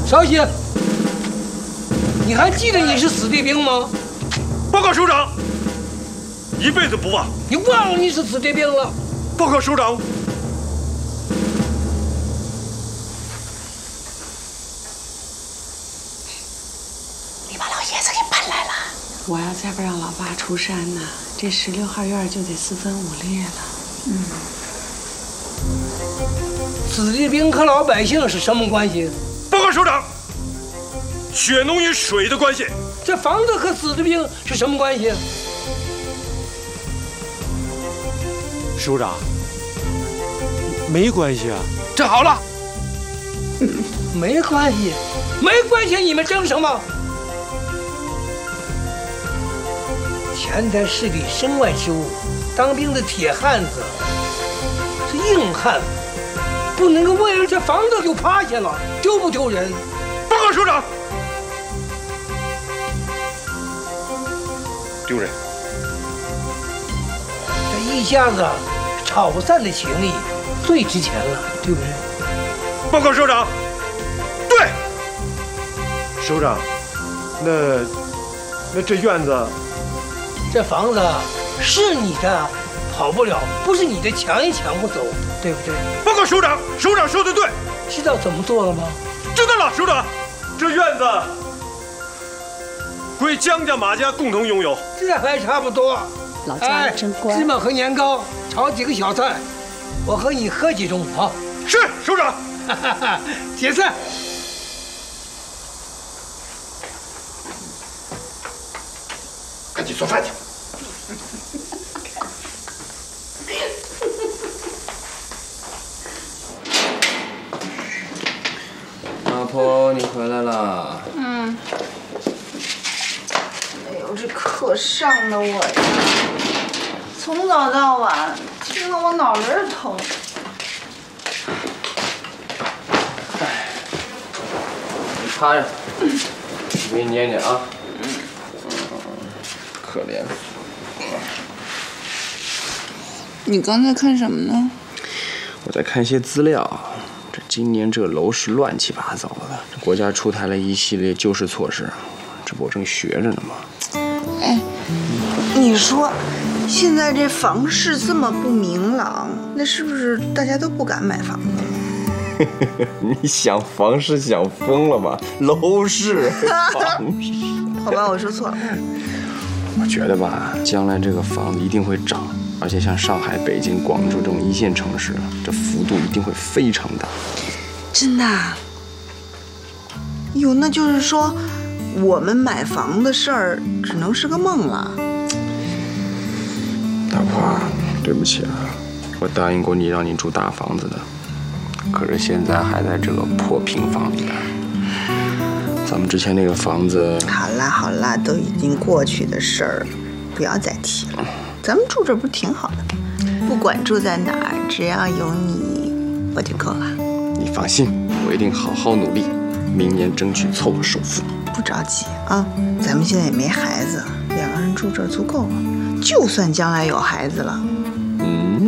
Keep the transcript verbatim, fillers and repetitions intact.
少熙，你还记得你是子弟兵吗？ 报告首长，一辈子不忘。 你忘了你是子弟兵了？ 报告首长。 你把老爷子给搬来了。 我要再不让老爸出山呢，这十六号院就得四分五裂了。 嗯。 子弟兵和老百姓是什么关系？ 报告首长，血浓于水的关系。 这房子和子弟兵是什么关系？ 首长，没关系啊。 这好了，没关系，没关系，你们争什么？钱财是比身外之物，当兵的铁汉子是硬汉，不能够为了这房子就趴下了，丢不丢人？ 报告首长，丢人。 这一家子吵不散的情谊最值钱了，对不对？ 报告首长，对。首长，那那这院子。 这房子是你的，跑不了；不是你的，抢也抢不走，对不对？ 报告首长，首长说的对。 知道怎么做了吗？ 知道了，首长。这院子归江家、马家共同拥有。 这还差不多。 老家真乖。 芝麻和年糕，炒几个小菜，我和你喝几盅啊。 是，首长。 解散。 赶紧做饭去。 老婆，你回来了。 嗯。哎呦，这课上的我呀，从早到晚，听得我脑仁疼。 哎，你趴着，我给你捏捏啊。可怜。 你刚才看什么呢？ 我在看一些资料。这今年这楼市乱七八糟的，这国家出台了一系列救市措施，这不我正学着呢吗？ 哎，你说，现在这房市这么不明朗，那是不是大家都不敢买房子了？ 你想房市想疯了吧？楼市，房市。 好吧，我说错了。 我觉得吧，将来这个房子一定会涨，而且像上海、北京、广州这种一线城市，这幅度一定会非常大。 真的？哟，那就是说，我们买房的事儿只能是个梦了。 大婆，对不起啊，我答应过你让你住大房子的，可是现在还在这个破平房里边。咱们之前那个房子， 好啦好啦，都已经过去的事儿，不要再提了。咱们住这不是挺好的？不管住在哪儿，只要有你，我就够了。 你放心，我一定好好努力，明年争取凑个首付。 不着急啊，咱们现在也没孩子，两个人住这儿足够了。就算将来有孩子了，